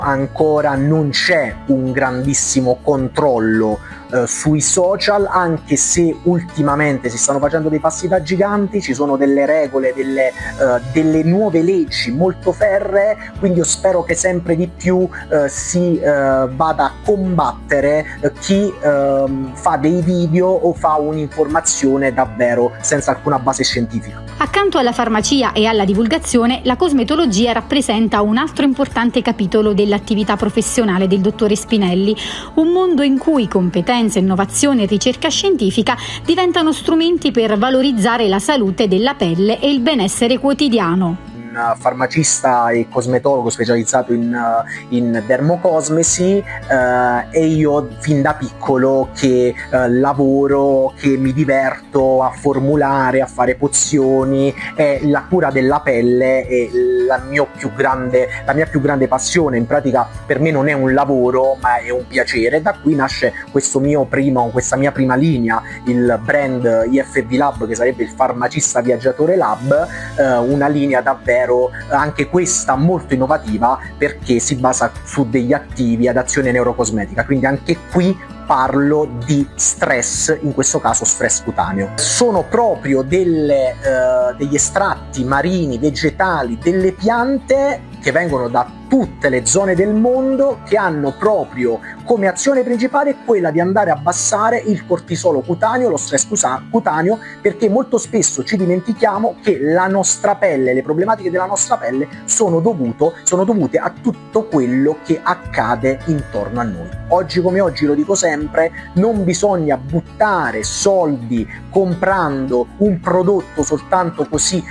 Ancora non c'è un grandissimo controllo sui social, anche se ultimamente si stanno facendo dei passi da giganti, ci sono delle regole, delle nuove leggi molto ferree, quindi io spero che sempre di più si vada a combattere chi fa dei video o fa un'informazione davvero senza alcuna base scientifica. Accanto alla farmacia e alla divulgazione, la cosmetologia rappresenta un altro importante capitolo dell'attività professionale del dottore Spinelli, un mondo in cui competenze, innovazione e ricerca scientifica diventano strumenti per valorizzare la salute della pelle e il benessere quotidiano. Farmacista e cosmetologo specializzato in dermocosmesi e io fin da piccolo che lavoro, che mi diverto a formulare, a fare pozioni, e la cura della pelle è la mia più grande passione. In pratica per me non è un lavoro ma è un piacere. Da qui nasce questa mia prima linea, il brand IFV Lab, che sarebbe il Farmacista Viaggiatore Lab, una linea davvero anche questa molto innovativa perché si basa su degli attivi ad azione neurocosmetica, quindi anche qui parlo di stress, in questo caso stress cutaneo. Sono proprio degli estratti marini, vegetali, delle piante che vengono da tutte le zone del mondo, che hanno proprio come azione principale quella di andare a abbassare il cortisolo cutaneo, lo stress cutaneo, perché molto spesso ci dimentichiamo che la nostra pelle, le problematiche della nostra pelle sono dovute a tutto quello che accade intorno a noi. Oggi come oggi, lo dico sempre, non bisogna buttare soldi comprando un prodotto soltanto così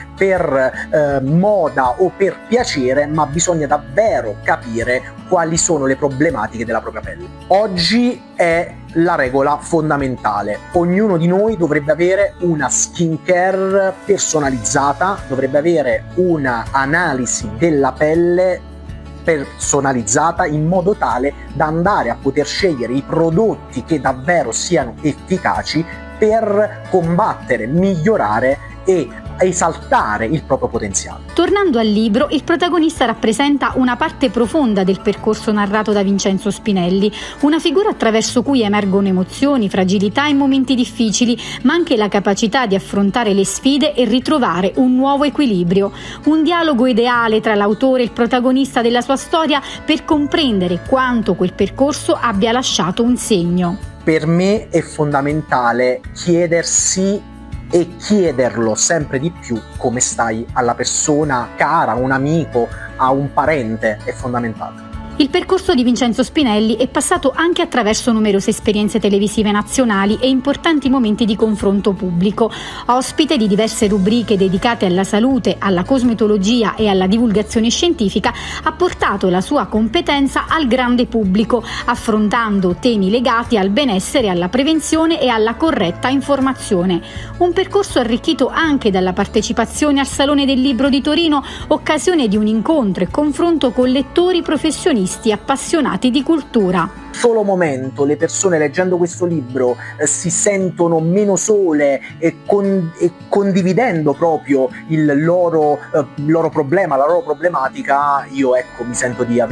per moda o per piacere, ma bisogna davvero capire quali sono le problematiche della propria pelle. Oggi è la regola fondamentale. Ognuno di noi dovrebbe avere una skincare personalizzata, dovrebbe avere una analisi della pelle personalizzata in modo tale da andare a poter scegliere i prodotti che davvero siano efficaci per combattere, migliorare e esaltare il proprio potenziale. Tornando al libro, il protagonista rappresenta una parte profonda del percorso narrato da Vincenzo Spinelli, una figura attraverso cui emergono emozioni, fragilità e momenti difficili, ma anche la capacità di affrontare le sfide e ritrovare un nuovo equilibrio. Un dialogo ideale tra l'autore e il protagonista della sua storia per comprendere quanto quel percorso abbia lasciato un segno. Per me è fondamentale chiedersi e chiederlo sempre di più come stai alla persona cara, a un amico, a un parente, è fondamentale. Il percorso di Vincenzo Spinelli è passato anche attraverso numerose esperienze televisive nazionali e importanti momenti di confronto pubblico. Ospite di diverse rubriche dedicate alla salute, alla cosmetologia e alla divulgazione scientifica, ha portato la sua competenza al grande pubblico, affrontando temi legati al benessere, alla prevenzione e alla corretta informazione. Un percorso arricchito anche dalla partecipazione al Salone del Libro di Torino, occasione di un incontro e confronto con lettori professionisti appassionati di cultura. Solo momento le persone leggendo questo libro si sentono meno sole e condividendo proprio il loro problema, la loro problematica, io mi sento di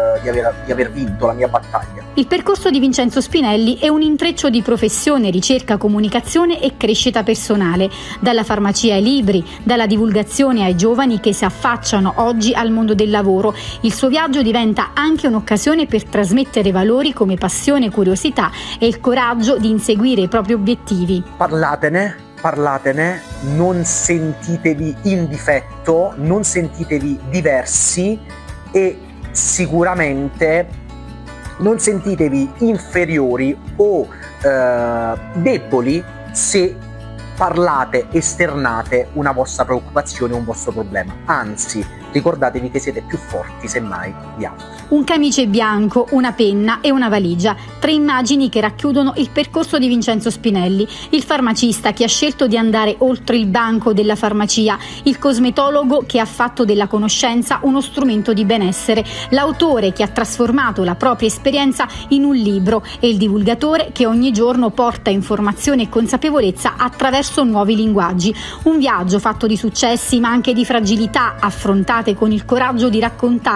aver vinto la mia battaglia. Il percorso di Vincenzo Spinelli è un intreccio di professione, ricerca, comunicazione e crescita personale, dalla farmacia ai libri, dalla divulgazione ai giovani che si affacciano oggi al mondo del lavoro. Il suo viaggio diventa anche un'occasione per trasmettere valori come passione, curiosità e il coraggio di inseguire i propri obiettivi. Parlatene, non sentitevi in difetto, non sentitevi diversi e sicuramente non sentitevi inferiori o deboli se parlate, esternate una vostra preoccupazione o un vostro problema. Anzi, ricordatevi che siete più forti semmai di altri. Un camice bianco, una penna e una valigia, 3 immagini che racchiudono il percorso di Vincenzo Spinelli, il farmacista che ha scelto di andare oltre il banco della farmacia, il cosmetologo che ha fatto della conoscenza uno strumento di benessere, l'autore che ha trasformato la propria esperienza in un libro e il divulgatore che ogni giorno porta informazione e consapevolezza attraverso nuovi linguaggi. Un viaggio fatto di successi ma anche di fragilità affrontate con il coraggio di raccontare